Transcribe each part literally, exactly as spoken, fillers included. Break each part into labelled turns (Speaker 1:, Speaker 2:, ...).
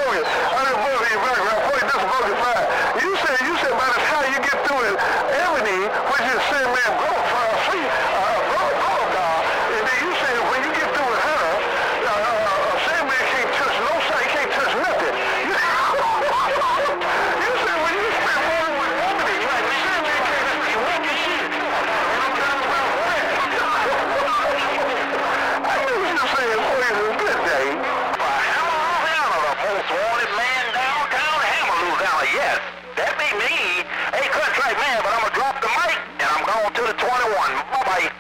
Speaker 1: you. I didn't vote in your background for you. This is voted fine. You said, you said by the time you get through it, Ebony, which is San Man Grove, uh, free, uh, Grove, Grove dog, and then you said when you get through with her, uh, uh, San Man can't touch no side, he can't touch nothing. You, you said when you spend more with Ebony, like San Man can't touch one shit. I knew you were saying for you a good day.
Speaker 2: Wanted man downtown, Hammerloo down. Yes, that be me. Hey, contract man, but I'm gonna drop the mic and I'm going to the twenty-one. Bye bye.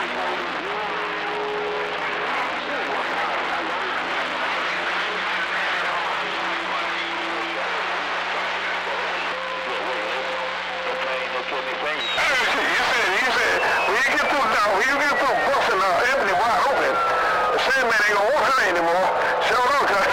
Speaker 1: You said, you said, when you get through now, when you get through busting uh, Ebony wide open, the Sandman ain't gonna want her anymore. Show up, cause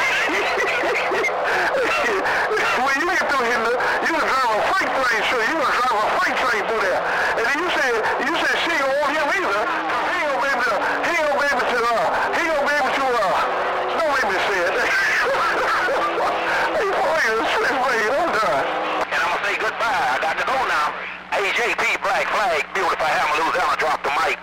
Speaker 1: when you get through here, you can drive a freight train, sure, you can drive a freight train through there. And then you said, you said she ain't gonna want him either, cause he ain't gonna be able to, he ain't gonna be able to, uh, he ain't gonna be able to, uh, don't make me say it. Hey, boy, it's way, I'm done.
Speaker 2: And I'm gonna say goodbye. I got to go now. A J P Black Flag, beautiful Hammerloo down. Drop the mic.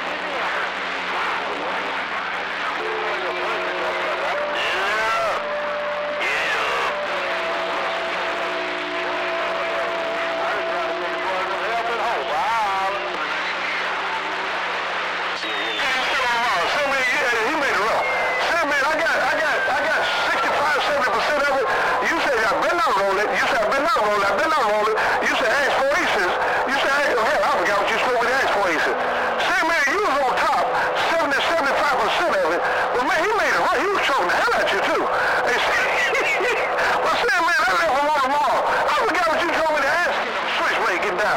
Speaker 1: I've been on rolling. You said ask for aces. You said, hey, hell, I forgot what you spoke with ask for aces. Say, man, you was on top, seventy, seventy-five percent of it. But, man, he made it right. He was choking the hell out you, too. Hey, well, say, man, I left him on the mall. I forgot what you told me to ask. Switch way, get down.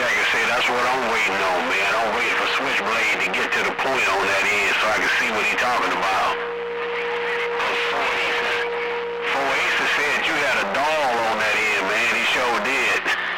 Speaker 2: Jacket said, that's what I'm waiting on, man. I'm waiting for Switchblade to get to the point on that end so I can see what he's talking about. Four Aces said you had a doll on that end, man. He sure did.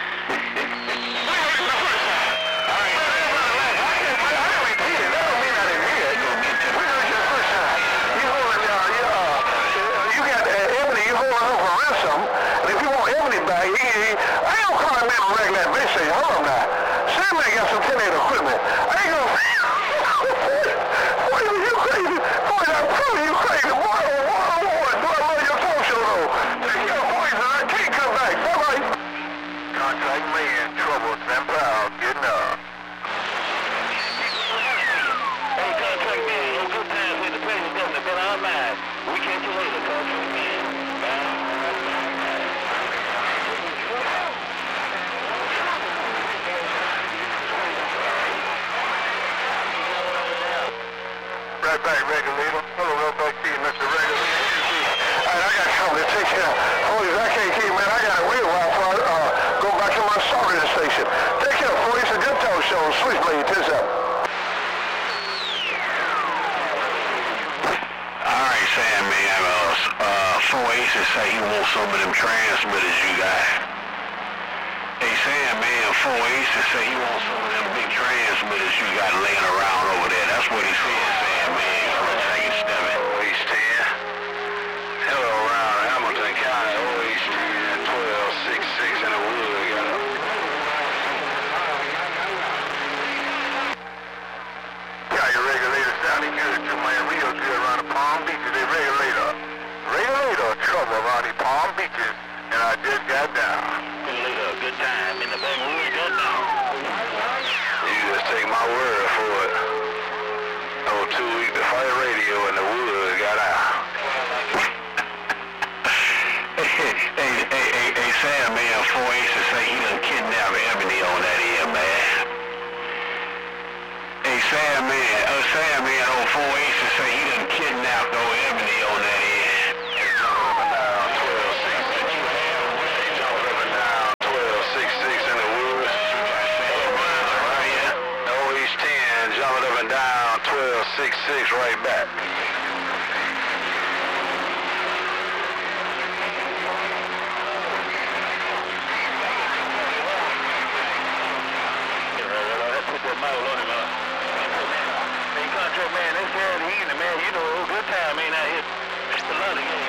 Speaker 2: Say he wants some of them transmitters you got. Hey Sam, man, Four Aces say he wants some of them big transmitters you got laying around over there. That's what he said, Sam, man. Take it, step it. O H ten. Hello, around Hamilton County. O H ten, twelve sixty-six in the wood. Got up.
Speaker 1: Got your regulator sounding good, too, man. Real good around the Palm Beaches. They regulator. Regulator trouble around the Palm Beaches, and I just got down.
Speaker 2: Regulator, good time in the backwoods, got down. You just take my word for it. Oh, two weeks to fight radio in the woods got out. hey, hey, hey, hey, hey, Sam, man, Four Aces say he done kidnapped Ebony on that end, man. Hey, Sam, man, oh, Sam, man, old Four Aces say he done kidnapped old Ebony on that end. six six right back. Put that mile on him, man. Hey, contract man, that's Saturday evening, man. You know, good time ain't out here. It's the lot of game.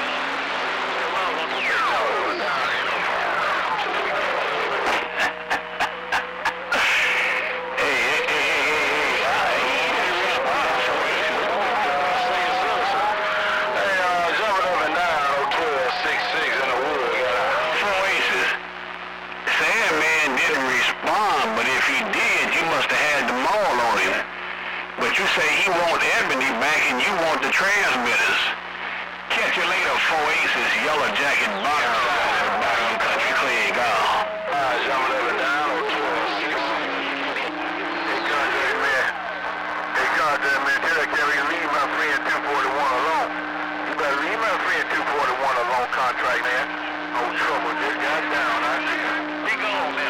Speaker 2: You say he want Ebony back and you want the transmitters. Catch you later, Four Aces, Yellow Jacket, bottom side, bottom country clean, go. Alright, jumping up and down on twelve six.
Speaker 1: Hey, contract man. Hey, contract man, tell that Gary, leave my friend two forty-one alone. You better leave my friend two forty-one alone, contract man. No trouble, just got down, I see you.
Speaker 2: Be gone now.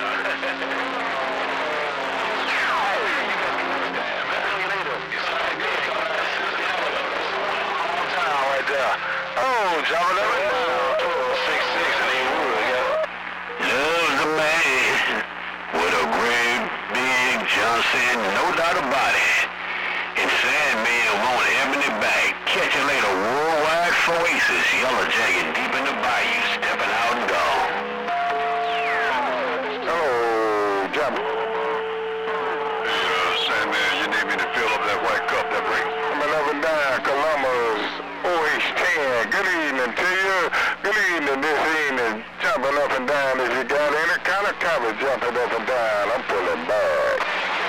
Speaker 1: Oh, jumping up and down, twelve six six in the wood, yeah.
Speaker 2: Loves the man with a great big Johnson, no doubt about it. And Sandman want Ebony back. Catch you later, worldwide Four Aces, Yellow Jacket, deep in the bayou, stepping out and gone.
Speaker 1: Hello, jumping.
Speaker 2: Hey, uh, Sandman, you need me to fill up that white cup that brings.
Speaker 1: Coming up and down, Columbus. O H ten, good evening to you. Good evening this evening. Jumping up and down. If you got any kind of coverage jumping up and down, I'm pulling back.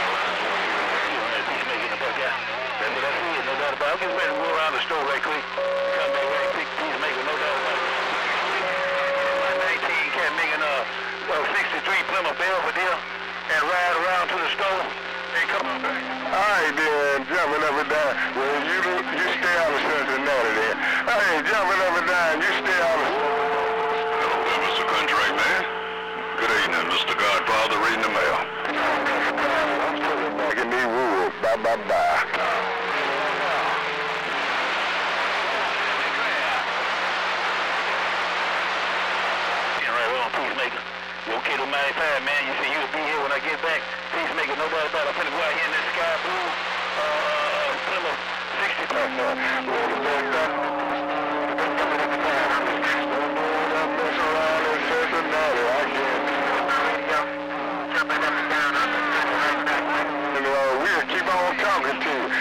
Speaker 2: I'm just ready to go around the store right quick. Come back right quick, please make no doubt about it. My nineteen cat making a uh, sixty-three Plymouth Belvedere and ride around to the store and come on back.
Speaker 1: All right then, jumping up and down. Well, you you stay out of Cincinnati then. Hey, jumping up and down, you stay out of...
Speaker 2: Hello there, Mister Contract Man. Good evening, Mister Godfather reading the mail.
Speaker 1: bye-bye.
Speaker 2: Peacemaker. You okay to ninety-five, man? You say you'll be here when I get back. Peacemaker, no doubt about it. I'm finna go out here in that sky blue, uh, Plymouth sixty-two.
Speaker 1: We'll keep on talking to you.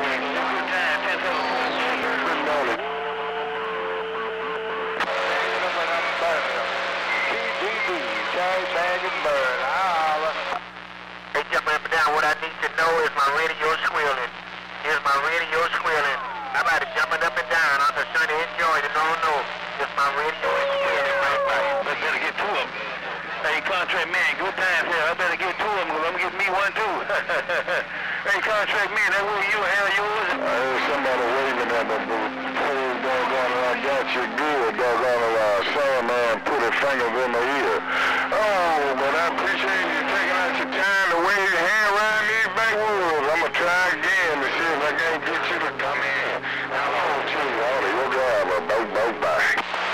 Speaker 1: Bag and burn. Holla. Hey, jumping up and down. What I need to know is my radio squealing. Here's my radio squealing. I'm about to jump it up and down. I'm just trying to enjoy it. No, no. Just my radio is squealing right by.
Speaker 2: I better get to him. Hey, contract man, good times here. I better get to him because I'm going to get me one too. Hey, contract man, that way you have yours.
Speaker 1: I heard somebody waving at me, but hey, doggone it, I got you good, doggone it. I saw a man put his fingers in my ear. Oh, but I appreciate you taking out your time to wave your hand around these backwoods. I'm going to try again to see if I can't get you to come in. Hello to you, all of your driver. Boat, boat, bye.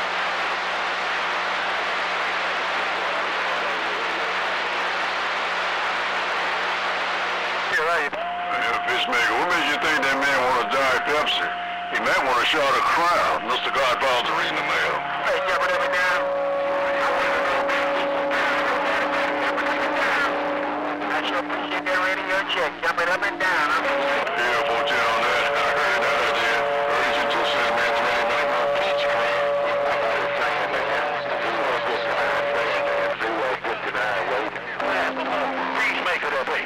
Speaker 2: You're right.
Speaker 1: Yeah, Fishmaker, what makes you think that man want to die Pepsi? He might want a shot of Crown. Mister Godfather in the mail. Hey, jumping up and down. I sure appreciate that radio check. Jumping up and down. Yeah, four ten on that. I heard that, I did. Heard you two cents, man. It's ready to make my peach cream. I got a second, man. zero fifty-nine, zero fifty-nine, waiting.
Speaker 2: Peacemaker that way.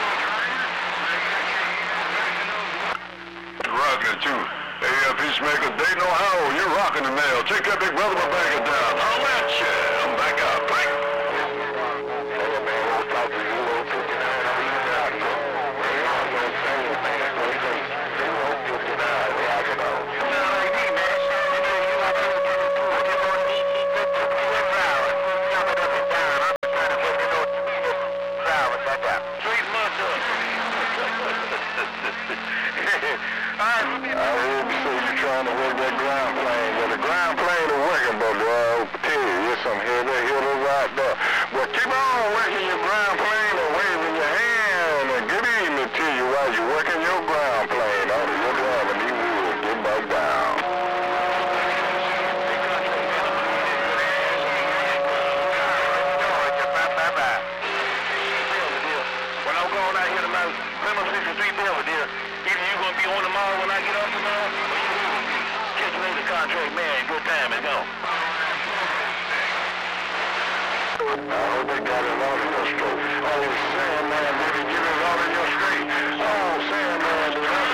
Speaker 1: Rocking it too. Hey, uh, Peacemaker, they know how. You're rocking the mail. Take that big brother my bag it down. I'll let you. I'm back out. Bye. Hey, man, we'll talk to you. zero fifty-nine, I'm even out here. Hey, I'm going to say it, man. zero fifty-nine, rocking on. You sound like me, man. You know, you like to get it through. Get on D T fifty-two hours. Jumping up and down. I'm trying to put it on two hours. Like that.
Speaker 2: Straight months up.
Speaker 1: I heard you say you're trying to work that ground plane. Well, the ground plane is working, but boy, I'll tell you, there's some heavy hitters out there. Well, keep on working your ground plane and waving your hand. And good evening to you while you're working your ground plane. Out of your driving, you will get back down.
Speaker 2: When I'm going out here tonight, Plymouth sixty-three Belvedere, either you're going to be on tomorrow when I get off tomorrow, or you will be. Catch you later, contract man. Good time and go.
Speaker 1: I hope they got it all in your straight. Oh, Sam, man, did he get it all in your straight? Oh, Sam, man, did I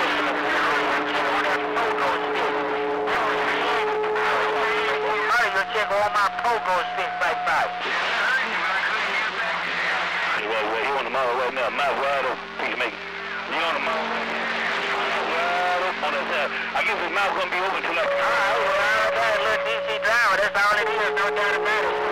Speaker 1: just check all my pogo sticks like that.
Speaker 2: Hey, well, well, you on tomorrow right now. Mouth wide open. Peacemaker. You on tomorrow? Wide open on that side. I guess his mouth going to be open till like...
Speaker 1: All right, well, I got a little D C driver. That's all it is. No doubt about it.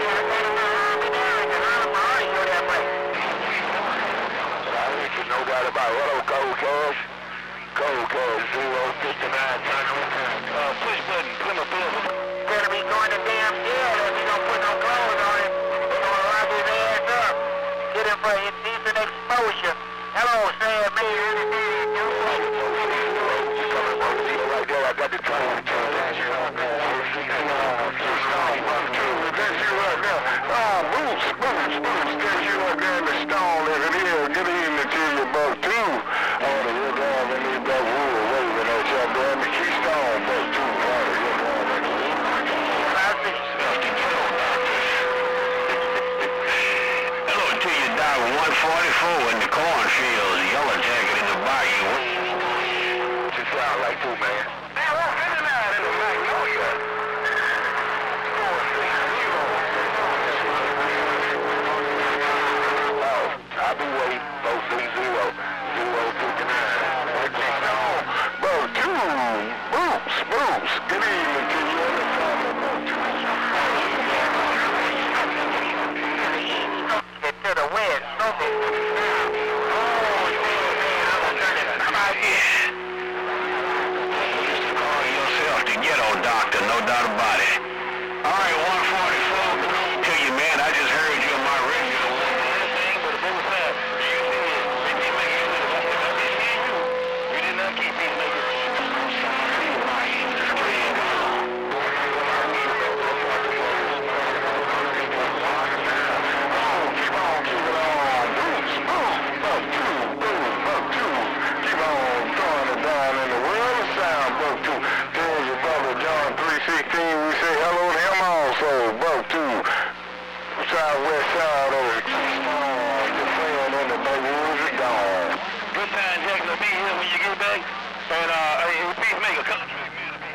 Speaker 1: No doubt about it. Hello, Cold Cash. Cold Cash, zero fifty-nine.
Speaker 2: Uh, push button, Plymouth Belvedere.
Speaker 1: Better be going to damn jail if you don't put no clothes on him. They're going to lock his ass up. Get him for indecent exposure. Hello, Sam, man. Right there, I got the train. That's you right now. Oh, Boots, Boots, Boots. That's you right there in the stall if it is. Good evening to you, Buck, too. All the real dog in these black wool waving at you up there in the Keystone, Buck, too. All the real dog in these.
Speaker 2: Hello to you, Doc one forty-four in the cornfields, yellow jacket in the bayou.
Speaker 1: What you sound like too, man?
Speaker 2: Man, what's fifty-nine in the Magnolia?
Speaker 1: Oh, I'll be waiting. Both three zero, zero fifty-nine. Both two, Boots, Boots. Good evening to you. Get to the west, so southwest side of the storm. Your friend in the neighborhood is gone.
Speaker 2: Good time, Jackson. I'll be here when you get back. And, uh, hey, please make a contract, man.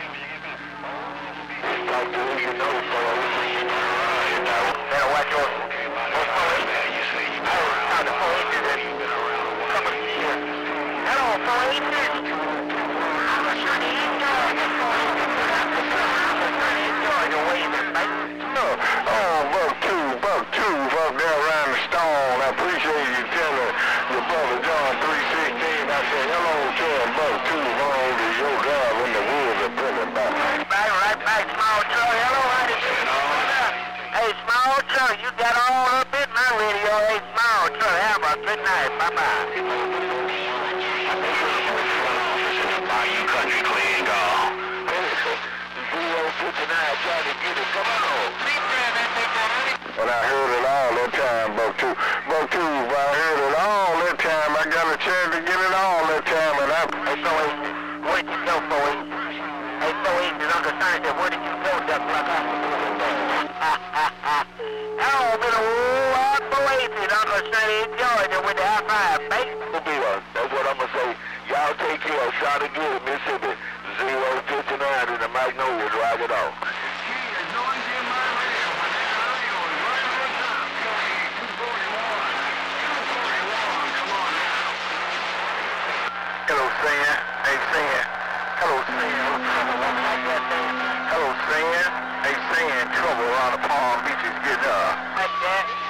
Speaker 1: Talk to who you know, bro.
Speaker 2: You know.
Speaker 1: Better watch your... What's going on?
Speaker 2: You see, you
Speaker 1: I was talking to four inches and coming here. Hello, four inches. I'm a sunny enjoy this four inches. I'm a sunny enjoy the way this mate. Oh, buck two, buck two, up there around the stone. I appreciate you telling your brother John three sixteen. I said hello to a buck two, home to your job in the woods of Billy Bob. Right back, right back, small truck. Hello, honey. Hey, small truck, you got all up in my radio. Hey, small truck, have a good night. Bye-bye.
Speaker 2: Are you country clean, gone?
Speaker 1: zero fifty-nine trying to get it. Come on. But I heard it all that time, Buck two. Buck two, I heard it all that time. I got a chance to get it all that time, and I... Hey, so easy. Where did you go, so easy? Hey, so easy, Uncle Sonny said, where did you go, Duck Lucker? Oh, been a lot so easy, Uncle Sonny in Georgia with the high five, mate. That's what I'm going to say. Y'all take care. Shot again, Mississippi. zero fifty-nine in the Magnolia. Drive it off.